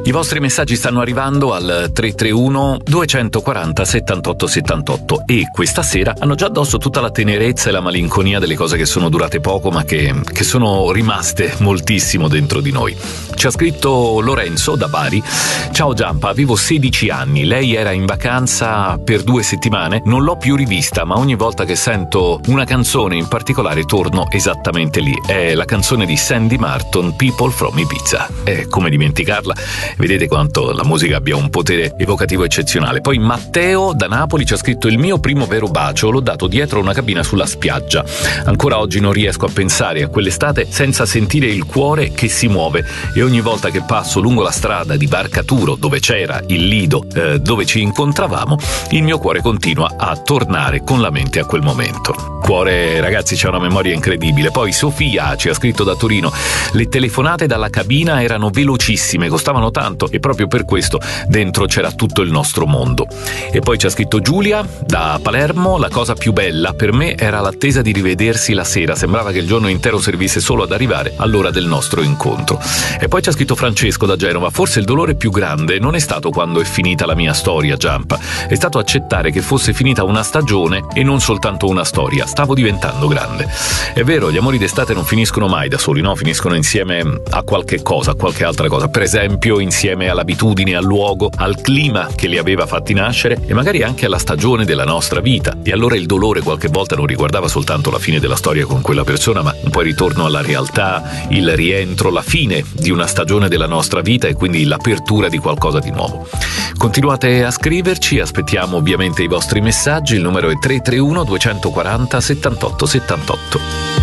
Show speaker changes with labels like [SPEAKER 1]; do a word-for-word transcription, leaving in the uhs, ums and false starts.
[SPEAKER 1] I vostri messaggi stanno arrivando al tre tre uno due quattro zero sette otto sette otto e questa sera hanno già addosso tutta la tenerezza e la malinconia delle cose che sono durate poco ma che, che sono rimaste moltissimo dentro di noi. Ci ha scritto Lorenzo da Bari: ciao Giampa, avevo sedici anni, lei era in vacanza per due settimane, non l'ho più rivista ma ogni volta che sento una canzone in particolare torno esattamente lì. È la canzone di Sandy Martin, People from Ibiza. E come dimenticarla? Vedete quanto la musica abbia un potere evocativo eccezionale. Poi Matteo da Napoli ci ha scritto: il mio primo vero bacio l'ho dato dietro una cabina sulla spiaggia. Ancora oggi non riesco a pensare a quell'estate senza sentire il cuore che si muove, e ogni volta che passo lungo la strada di Barcaturo dove c'era il lido eh, dove ci incontravamo, il mio cuore continua a tornare con la mente a quel momento. Cuore, ragazzi, c'è una memoria incredibile. Poi Sofia ci ha scritto da Torino: le telefonate dalla cabina erano velocissime, costavano tanto e proprio per questo dentro c'era tutto il nostro mondo. E poi ci ha scritto Giulia da Palermo: la cosa più bella per me era l'attesa di rivedersi la sera, sembrava che il giorno intero servisse solo ad arrivare all'ora del nostro incontro. E poi ci ha scritto Francesco da Genova: forse il dolore più grande non è stato quando è finita la mia storia, Giampa, è stato accettare che fosse finita una stagione e non soltanto una storia. Stavo diventando grande. È vero, gli amori d'estate non finiscono mai da soli, no? Finiscono insieme a qualche cosa, a qualche altra cosa, per esempio insieme all'abitudine, al luogo, al clima che li aveva fatti nascere e magari anche alla stagione della nostra vita. E allora il dolore qualche volta non riguardava soltanto la fine della storia con quella persona, ma un po' il ritorno alla realtà, il rientro, la fine di una stagione della nostra vita e quindi l'apertura di qualcosa di nuovo. Continuate a scriverci, aspettiamo ovviamente i vostri messaggi, il numero è tre tre uno due quattro zero sette otto sette otto.